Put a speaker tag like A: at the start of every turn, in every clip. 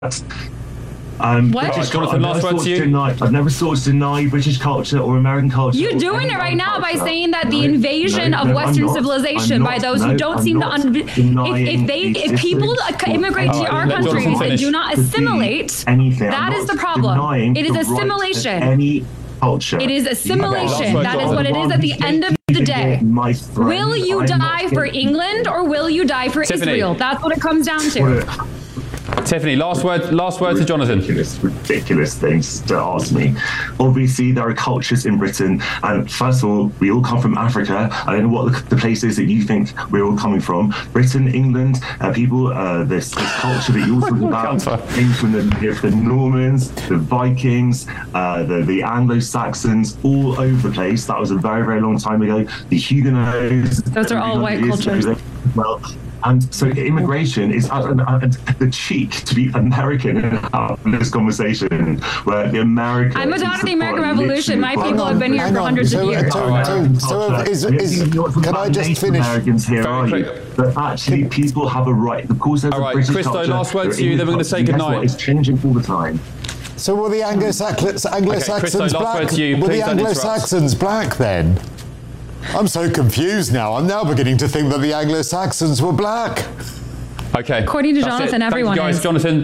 A: What?
B: Jonathan, last word to you.
A: I've never sought to deny British culture or American culture.
C: You're doing it right now by saying that the invasion of Western civilization by those who don't seem to if people immigrate to our countries and do not assimilate, that is the problem. It is assimilation.
A: Any culture.
C: It is assimilation. That is what it is at the end of the day. Will you die for England or will you die for Israel? That's what it comes down to.
B: Tiffany, last word to Jonathan.
A: Ridiculous things to ask me. Obviously, there are cultures in Britain, and first of all, we all come from Africa. I don't know what the place is that you think we're all coming from. Britain, England, people, this culture that you're talking about came from the Normans, the Vikings, the Anglo-Saxons, all over the place. That was a very, very long time ago. The Huguenots.
C: Those are all white cultures.
A: Well, and so immigration is the cheek to be American in this conversation, where the American.
C: I'm a daughter of the American Revolution. My people have been here for hundreds of years.
D: Can I just finish?
A: Americans here are you? But actually, people have a right. Of course, there's a British
B: Christo,
A: culture.
B: last word to you. Then we're going to say goodnight.
A: It's changing all the time.
D: So were the Anglo-Saxons black? Were the Anglo-Saxons black then? I'm so confused now. I'm now beginning to think that the Anglo-Saxons were black.
B: Okay.
C: According to Jonathan, everyone
B: is.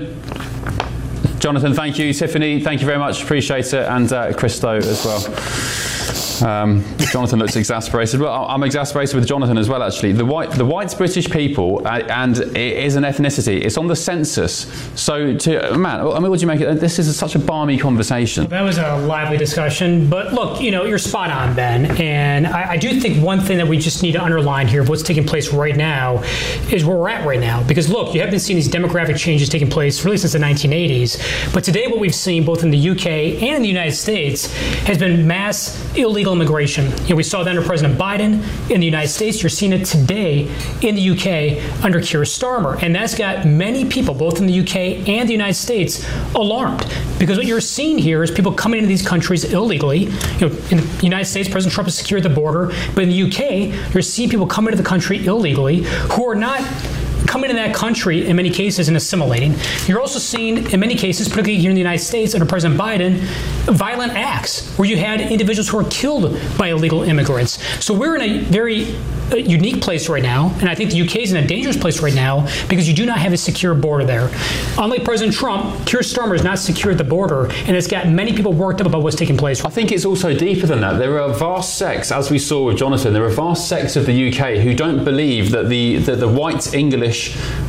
B: Jonathan, thank you. Tiffany, thank you very much. Appreciate it. And Christo as well. Jonathan looks exasperated. Well, I'm exasperated with Jonathan as well, actually. The white British people, and it is an ethnicity. It's on the census. So, Matt, I mean, what do you make of it? This is such a balmy conversation.
E: That was a lively discussion. But look, you're spot on, Ben. And I do think one thing that we just need to underline here, what's taking place right now, is where we're at right now. Because look, you have been seeing these demographic changes taking place really since the 1980s. But today what we've seen both in the UK and in the United States has been mass illegal immigration. We saw that under President Biden in the United States. You're seeing it today in the UK under Keir Starmer. And that's got many people, both in the UK and the United States, alarmed. Because what you're seeing here is people coming into these countries illegally. In the United States, President Trump has secured the border. But in the UK, you're seeing people come into the country illegally who are not coming in that country in many cases and assimilating. You're also seeing, in many cases, particularly here in the United States under President Biden, violent acts where you had individuals who were killed by illegal immigrants. So we're in a very unique place right now, and I think the UK is in a dangerous place right now because you do not have a secure border there. Unlike President Trump, Keir Starmer has not secured the border, and it's got many people worked up about what's taking place.
B: I think it's also deeper than that. There are vast sects, as we saw with Jonathan, there are vast sects of the UK who don't believe that the white English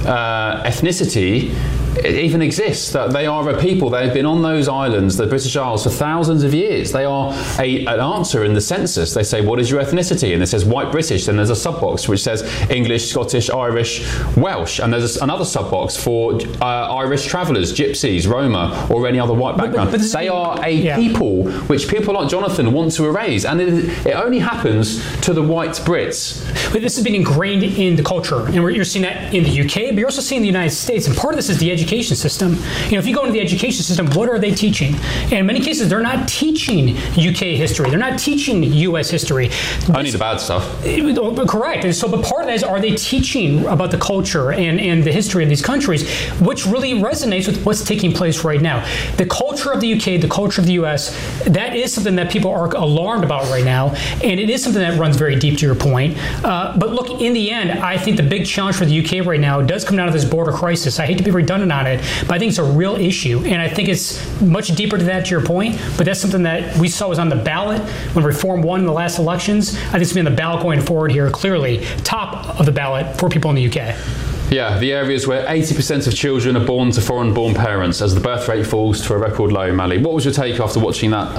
B: ethnicity even exists, that they are a people. They've been on those islands, the British Isles, for thousands of years. They are an answer in the census. They say, what is your ethnicity? And it says white British. Then there's a sub-box which says English, Scottish, Irish, Welsh. And there's another sub-box for Irish travellers, gypsies, Roma, or any other white background. But they are a people which people like Jonathan want to erase. And it only happens to the white Brits.
E: But this has been ingrained in the culture. And you're seeing that in the UK, but you're also seeing in the United States. And part of this is the education system. If you go into the education system, what are they teaching? And in many cases, they're not teaching UK history. They're not teaching US history.
B: Only the bad stuff.
E: Correct. And so, but part of that is, are they teaching about the culture and the history of these countries, which really resonates with what's taking place right now. The culture of the UK, the culture of the US, that is something that people are alarmed about right now. And it is something that runs very deep, to your point. But look, in the end, I think the big challenge for the UK right now does come down to this border crisis. I hate to be redundant on it, but I think it's a real issue. And I think it's much deeper to that, to your point, but that's something that we saw was on the ballot when Reform won in the last elections. I think it's going to be on the ballot going forward here, clearly top of the ballot for people in the UK.
B: Yeah, the areas where 80% of children are born to foreign-born parents as the birth rate falls to a record low. Mali, what was your take after watching that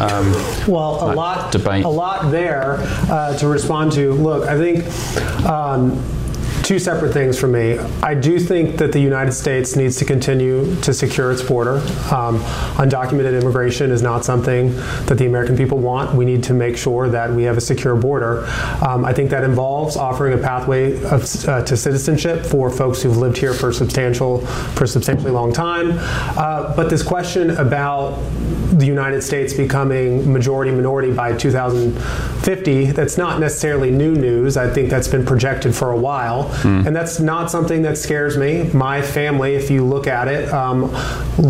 B: debate?
F: A lot there to respond to. Look, I think two separate things for me. I do think that the United States needs to continue to secure its border. Undocumented immigration is not something that the American people want. We need to make sure that we have a secure border. I think that involves offering a pathway to citizenship for folks who've lived here for a substantially long time. But this question about the United States becoming majority-minority by 2050, that's not necessarily new news. I think that's been projected for a while. And that's not something that scares me. My family, if you look at it,